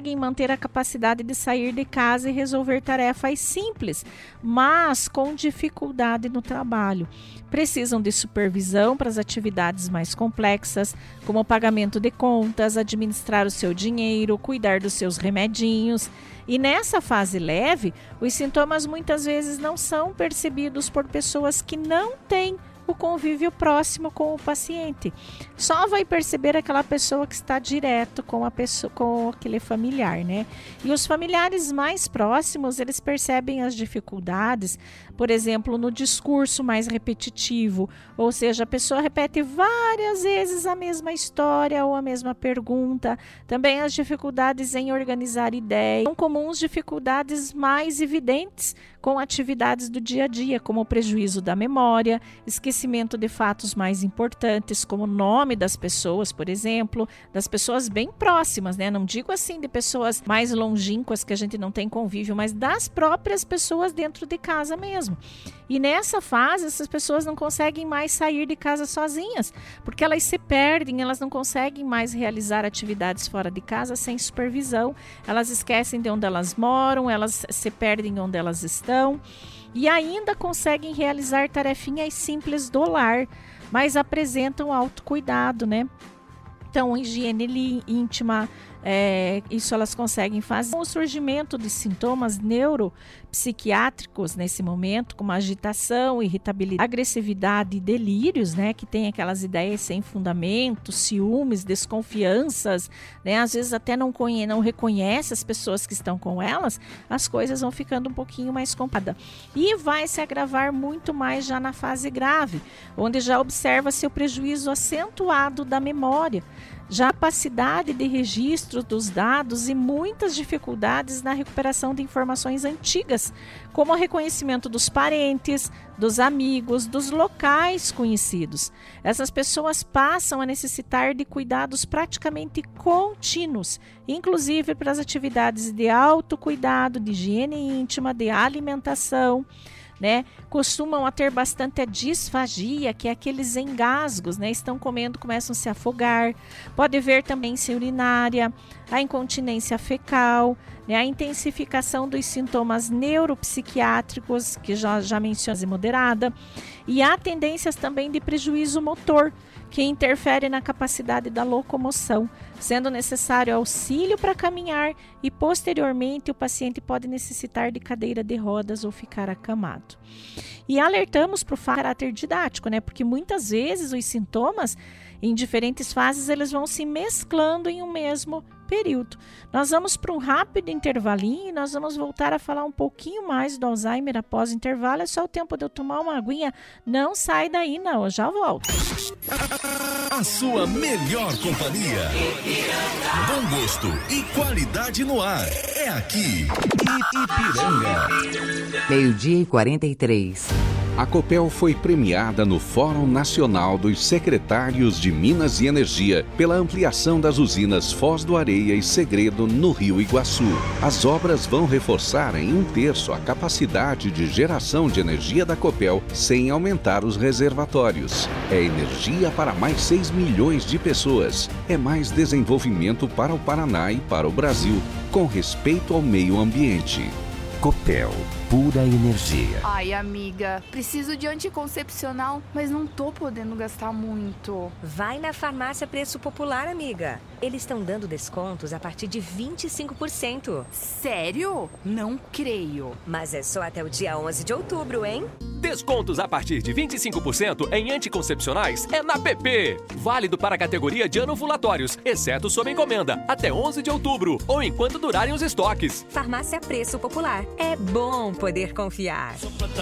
conseguem manter a capacidade de sair de casa e resolver tarefas simples, mas com dificuldade no trabalho. Precisam de supervisão para as atividades mais complexas, como o pagamento de contas, administrar o seu dinheiro, cuidar dos seus remedinhos. E nessa fase leve, os sintomas muitas vezes não são percebidos por pessoas que não têm o convívio próximo com o paciente. Só vai perceber aquela pessoa que está direto com aquele familiar, né? E os familiares mais próximos, eles percebem as dificuldades, por exemplo, no discurso mais repetitivo, ou seja, a pessoa repete várias vezes a mesma história ou a mesma pergunta. Também as dificuldades em organizar ideias. São comuns dificuldades mais evidentes com atividades do dia a dia, como o prejuízo da memória, esquecimento de fatos mais importantes, como o nome das pessoas, por exemplo, das pessoas bem próximas, né? Não digo assim de pessoas mais longínquas que a gente não tem convívio, mas das próprias pessoas dentro de casa mesmo. E nessa fase, essas pessoas não conseguem mais sair de casa sozinhas, porque elas se perdem, elas não conseguem mais realizar atividades fora de casa sem supervisão, elas esquecem de onde elas moram, elas se perdem onde elas estão e ainda conseguem realizar tarefinhas simples do lar, mas apresentam autocuidado, né? Então, higiene íntima, isso elas conseguem fazer. Com o surgimento de sintomas neuropsiquiátricos nesse momento, como agitação, irritabilidade, agressividade e delírios, né, que tem aquelas ideias sem fundamento, ciúmes, desconfianças, né, às vezes até não reconhece as pessoas que estão com elas, as coisas vão ficando um pouquinho mais complicadas. E vai se agravar muito mais já na fase grave, onde já observa-se o prejuízo acentuado da memória, já a capacidade de registro dos dados e muitas dificuldades na recuperação de informações antigas, como o reconhecimento dos parentes, dos amigos, dos locais conhecidos. Essas pessoas passam a necessitar de cuidados praticamente contínuos, inclusive para as atividades de autocuidado, de higiene íntima, de alimentação, né? Costumam a ter bastante a disfagia, que é aqueles engasgos, né? Estão comendo, começam a se afogar. Pode haver também urinária, a incontinência fecal, né? A intensificação dos sintomas neuropsiquiátricos, que já mencionei, moderada, e há tendências também de prejuízo motor, que interfere na capacidade da locomoção, sendo necessário auxílio para caminhar e, posteriormente, o paciente pode necessitar de cadeira de rodas ou ficar acamado. E alertamos para o caráter didático, né? Porque muitas vezes os sintomas, em diferentes fases, eles vão se mesclando em um mesmo período. Nós vamos para um rápido intervalinho e nós vamos voltar a falar um pouquinho mais do Alzheimer após o intervalo. É só o tempo de eu tomar uma aguinha. Não sai daí não, eu já volto. A sua melhor companhia. Bom gosto e qualidade no ar. É aqui, Ipiranga. 12:43. A Copel foi premiada no Fórum Nacional dos Secretários de Minas e Energia pela ampliação das usinas Foz do Areia e Segredo no Rio Iguaçu. As obras vão reforçar em 1/3 a capacidade de geração de energia da Copel sem aumentar os reservatórios. É energia para mais 6 milhões de pessoas. É mais desenvolvimento para o Paraná e para o Brasil, com respeito ao meio ambiente. Copel, pura energia. Ai, amiga, preciso de anticoncepcional, mas não tô podendo gastar muito. Vai na Farmácia Preço Popular, amiga. Eles estão dando descontos a partir de 25%. Sério? Não creio. Mas é só até o dia 11 de outubro, hein? Descontos a partir de 25% em anticoncepcionais é na PP. Válido para a categoria de anovulatórios, exceto sob encomenda, até 11 de outubro ou enquanto durarem os estoques. Farmácia Preço Popular. É bom poder confiar.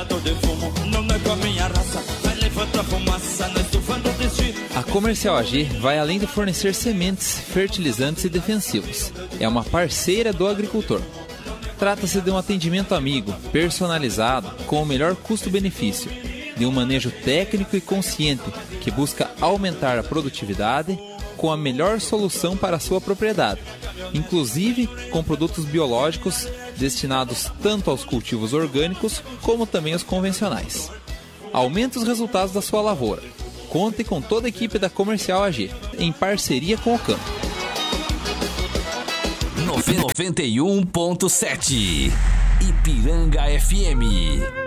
A Comercial AG vai além de fornecer sementes, fertilizantes e defensivos. É uma parceira do agricultor. Trata-se de um atendimento amigo, personalizado, com o melhor custo-benefício, de um manejo técnico e consciente que busca aumentar a produtividade com a melhor solução para a sua propriedade, inclusive com produtos biológicos destinados tanto aos cultivos orgânicos como também aos convencionais. Aumente os resultados da sua lavoura. Conte com toda a equipe da Comercial AG, em parceria com o campo. 91.7 Ipiranga FM.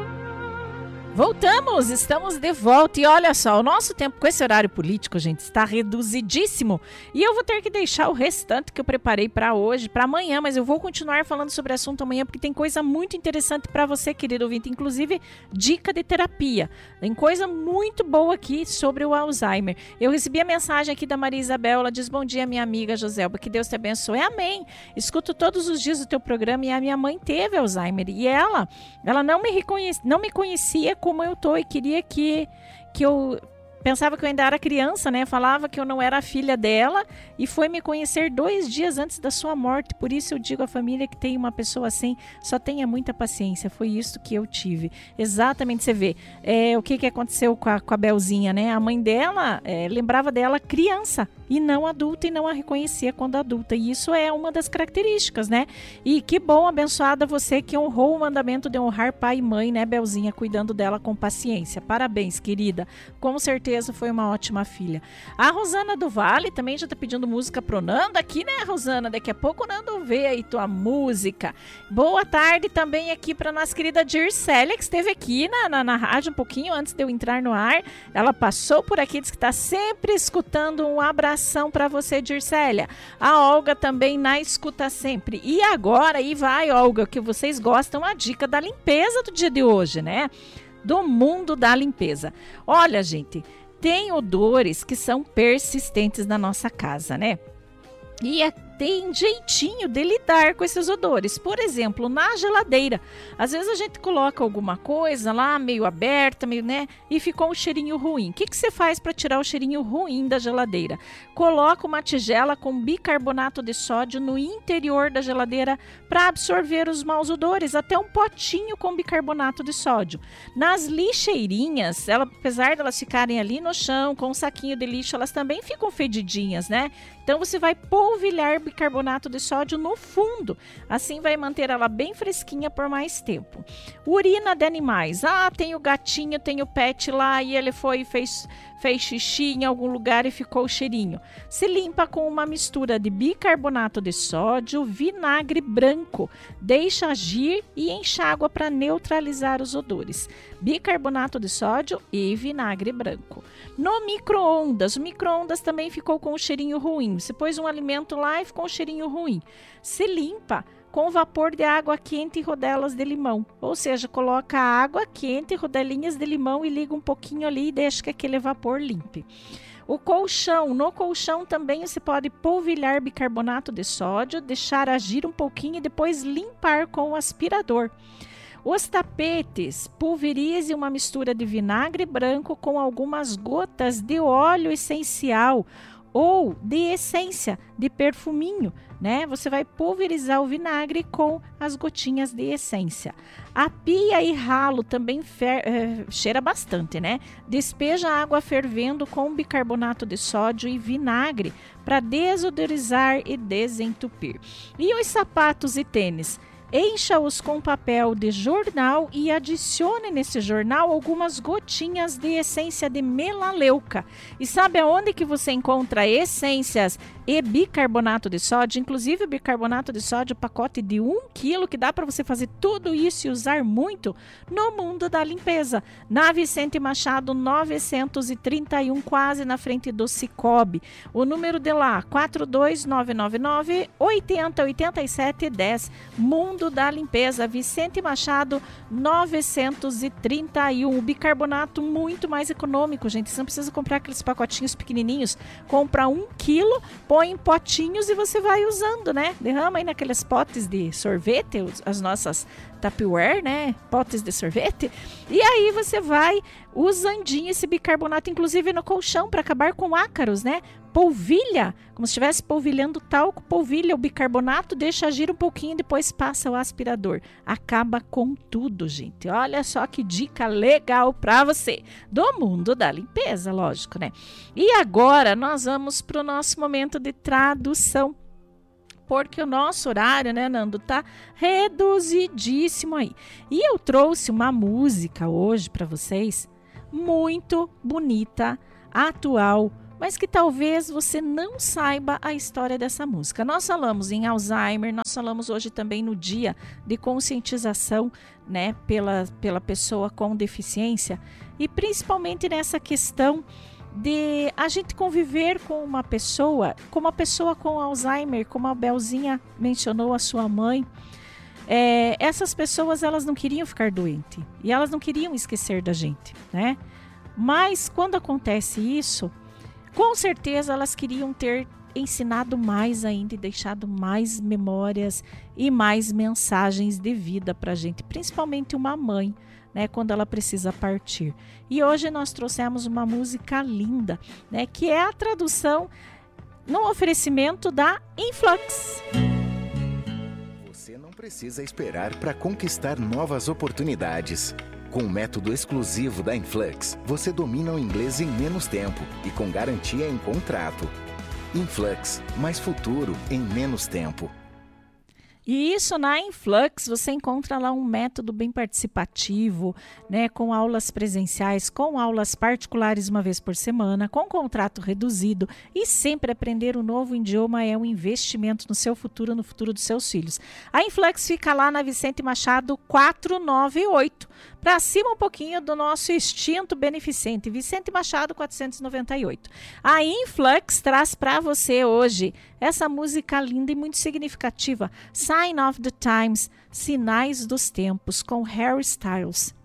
Voltamos, estamos de volta e olha só, o nosso tempo com esse horário político, gente, está reduzidíssimo e eu vou ter que deixar o restante que eu preparei para hoje, para amanhã, mas eu vou continuar falando sobre o assunto amanhã porque tem coisa muito interessante para você, querido ouvinte, inclusive dica de terapia, tem coisa muito boa aqui sobre o Alzheimer. Eu recebi a mensagem aqui da Maria Isabel, ela diz: bom dia minha amiga Joselba, que Deus te abençoe, amém, escuto todos os dias o teu programa e a minha mãe teve Alzheimer e ela não me conhecia como eu tô e queria que eu pensava que eu ainda era criança, né? Falava que eu não era a filha dela e foi me conhecer 2 dias antes da sua morte. Por isso eu digo à família que tem uma pessoa assim, só tenha muita paciência. Foi isso que eu tive. Exatamente, você vê o que aconteceu com a Belzinha, né? A mãe dela lembrava dela criança e não adulta e não a reconhecia quando adulta. E isso é uma das características, né? E que bom, abençoada você que honrou o mandamento de honrar pai e mãe, né, Belzinha? Cuidando dela com paciência. Parabéns, querida. Com certeza foi uma ótima filha. A Rosana do Vale também já tá pedindo música pro Nando aqui, né, Rosana? Daqui a pouco o Nando vê aí tua música. Boa tarde também aqui pra nossa querida Dircélia, que esteve aqui na rádio um pouquinho antes de eu entrar no ar. Ela passou por aqui, disse que tá sempre escutando. Um abração pra você, Dircélia. A Olga também na escuta sempre. E agora, aí vai, Olga, que vocês gostam, a dica da limpeza do dia de hoje, né? Do mundo da limpeza. Olha, gente, tem odores que são persistentes na nossa casa, né? E tem jeitinho de lidar com esses odores. Por exemplo, na geladeira. Às vezes a gente coloca alguma coisa lá, meio aberta, meio, né? E ficou um cheirinho ruim. O que você faz para tirar o cheirinho ruim da geladeira? Coloca uma tigela com bicarbonato de sódio no interior da geladeira para absorver os maus odores. Até um potinho com bicarbonato de sódio. Nas lixeirinhas, apesar de elas ficarem ali no chão, com um saquinho de lixo, elas também ficam fedidinhas, né? Então você vai polvilhar bicarbonato de sódio no fundo. Assim vai manter ela bem fresquinha por mais tempo. Urina de animais. Tem o gatinho, tem o pet lá e ele fez xixi em algum lugar e ficou o cheirinho. Se limpa com uma mistura de bicarbonato de sódio, vinagre branco. Deixa agir e enxágua para neutralizar os odores. Bicarbonato de sódio e vinagre branco. No micro-ondas. O micro-ondas também ficou com um cheirinho ruim. Você pôs um alimento lá e ficou um cheirinho ruim. Se limpa com vapor de água quente e rodelas de limão. Ou seja, coloca água quente, rodelinhas de limão e liga um pouquinho ali e deixa que aquele vapor limpe. O colchão. No colchão também você pode polvilhar bicarbonato de sódio, deixar agir um pouquinho e depois limpar com o aspirador. Os tapetes, pulverize uma mistura de vinagre branco com algumas gotas de óleo essencial ou de essência de perfuminho, né? Você vai pulverizar o vinagre com as gotinhas de essência. A pia e ralo também cheira bastante, né? Despeja a água fervendo com bicarbonato de sódio e vinagre para desodorizar e desentupir. E os sapatos e tênis? Encha-os com papel de jornal e adicione nesse jornal algumas gotinhas de essência de melaleuca. E sabe aonde que você encontra essências e bicarbonato de sódio? Inclusive o bicarbonato de sódio, pacote de 1 kg, que dá para você fazer tudo isso e usar muito no mundo da limpeza. Na Vicente Machado 931, quase na frente do Cicobi. O número de lá, 42999 808710. Mundo da limpeza, Vicente Machado 931. O bicarbonato muito mais econômico, gente. Você não precisa comprar aqueles pacotinhos pequenininhos. Compra 1 kg, põe em potinhos e você vai usando, né? Derrama aí naqueles potes de sorvete, as nossas Tupperware, né? Potes de sorvete. E aí você vai usandinho esse bicarbonato, inclusive no colchão, para acabar com ácaros, né? Polvilha, como se estivesse polvilhando talco, polvilha o bicarbonato, deixa agir um pouquinho e depois passa o aspirador. Acaba com tudo, gente. Olha só que dica legal para você. Do mundo da limpeza, lógico, né? E agora nós vamos para o nosso momento de tradução. Porque o nosso horário, né, Nando, tá reduzidíssimo aí. E eu trouxe uma música hoje para vocês, muito bonita, atual, mas que talvez você não saiba a história dessa música. Nós falamos em Alzheimer, nós falamos hoje também no dia de conscientização, né, pela pessoa com deficiência, e principalmente nessa questão de a gente conviver com uma pessoa com Alzheimer, como a Belzinha mencionou, a sua mãe. Essas pessoas, elas não queriam ficar doentes e elas não queriam esquecer da gente, né? Mas quando acontece isso, com certeza elas queriam ter ensinado mais ainda e deixado mais memórias e mais mensagens de vida para a gente, principalmente uma mãe, né, quando ela precisa partir. E hoje nós trouxemos uma música linda, né, que é a tradução no oferecimento da Influx. Você não precisa esperar para conquistar novas oportunidades. Com o método exclusivo da Influx, você domina o inglês em menos tempo e com garantia em contrato. Influx, mais futuro em menos tempo. E isso na Influx, você encontra lá um método bem participativo, né, com aulas presenciais, com aulas particulares uma vez por semana, com contrato reduzido, e sempre aprender um novo idioma é um investimento no seu futuro, no futuro dos seus filhos. A Influx fica lá na Vicente Machado 498, para cima um pouquinho do nosso extinto beneficente, Vicente Machado 498. A Influx traz para você hoje essa música linda e muito significativa, Sign of the Times, Sinais dos Tempos, com Harry Styles.